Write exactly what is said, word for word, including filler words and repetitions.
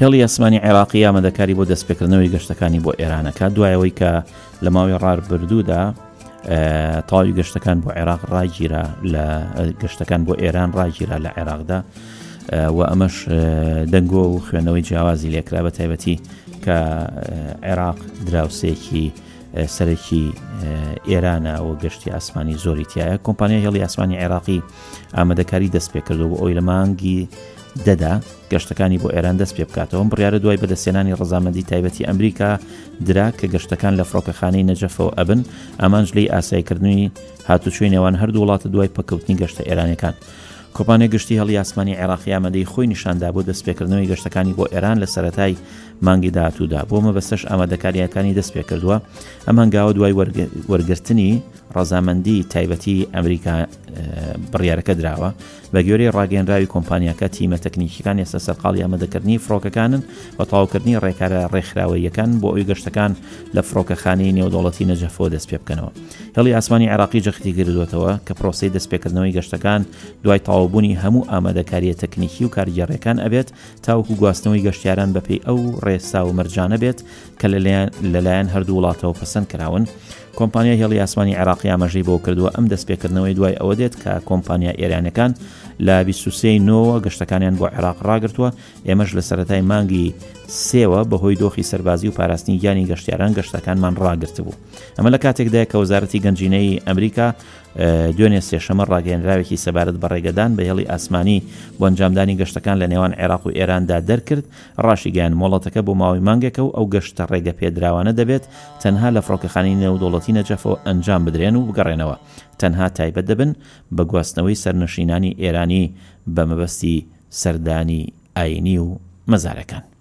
هێڵی ئاسمانی عێراقی ئامادەکاری بۆ دەستپێکردنەوەی گەشتەکانی بۆ ئێرانەکە دوایەوەی کە لە ماوەی ڕابردوودا تەواوی گەشتەکان بۆ عێراق ڕاگیرە لە گەشتەکان بۆ ئێران ڕاگیرە لە عێراقدا و ئەمەش دەنگۆ و خوێندنەوەی جیاوازی لێکرا بە تایبەتی کە عێراق دراوسێکی سەرێکی ئێرانە و گەشتی ئاسمانی زۆری تایە. کۆمپانیای هێڵی ئاسمانی عێراقی ئامادەکاری دەست پێ کردو بۆ ئەوی لە مانگی دەدا گەشتەکانی بۆ ئێران دەست پێ بکاتەوە. بڕیارە دوای بەدەستێنانی ڕەزامەندی تایبەتی ئەمریکا درا کە گەشتەکان لە فڕۆکەخانەی نەجەفەوە ئەبن، ئامانج لەی ئاساییکردنی هاتوچۆی نێوان هەردوو وڵاتە دوای پەکەوتنی گەشتە ئێرانیەکان. کۆمپانیای گشتی هێڵی ئاسمانی عێراقی ئامادەی خۆی نیشاندا بۆ دەستپێکردنەوەی گەشتەکانی بۆ ئێران لە سەرەتای مانگی داهاتوودا. بۆ مەبەستەش ئامادەکاریەکانی دەست پێ کردووە. ئەم هەنگاوە دوای وەرگرتنی ڕەزامەندی تایبەتی ئەمریکا بڕیارەکە دراوە بە گوێرەی ڕاگەیەنراوی کۆمپانیاکە تیمە تەکنیکیەکان ئێستا سەرقاڵی ئامادەکردنی فڕۆکەکانن و تەواوکردنی ڕێکارە ڕێکخراوەیەکان بۆ ئەوی گەشتەکان لە فڕۆکەخانەی نێودەوڵەتی نەجەفەوە دەست پێ بکەنەوە. هێڵی ئاسمانی عێراقی جەختی کردوێتەوە کە پرۆسەی دەستپێکردنەوەی گەشتەکان دوای تەواوبوونی هەموو ئامادەکاریە تەکنیکی و کارگەڕیەکان ئەبێت تاوەکو گواستنەوەی گەشتیاران بەپێی ئەو ڕێسا و مەرجانە بێت کە لەلایەن هەردوو وڵاتەوە پەسەند کراون. کۆمپانیای هێڵی ئاسمانی عێراقی ئاماژەی بۆ کردووە ئەم دەستپێکردنەوەی دوای ئەوە دێت کە کۆمپانیا ئێرانەکان لە بیست و سێی نۆوە گەشتەکانیان بۆ عێراق ڕاگرتووە. ئێمەش لە سەرەتای مانگی سێوە بەهۆی دۆخی سەربازی و پاراستنی گیانی گەشتیاران گەشتەکانمان ڕاگرت بوو. ئەمە لە کاتێکدا کە وەزارەتی گەنجینەی ئەمریکا دوێنێ سێشەمە ڕاگەیەنراوێکی سەبارەت بە ڕێگەدان بە هێڵی ئاسمانی بۆ ئەنجامدانی گەشتەکان لە نێوان عێراق و ئێراندا دەرکرد. ڕاشی گەیان مۆڵەتەکە بۆ ماوەی مانگێکە و ئەو گەشتە ڕێگە پێدراوانە دەبێت تەنها لە فڕۆکەخانەی نێودەوڵەتی نەجەفەوە ئەنجام بدرێن و بگەڕێنەوە. تەنها تایبەت دەبن بە گواستنەوەی سەرنشینانی ئێرانی بە مەبەستی سەردانی ئاینی و مەزارەکان.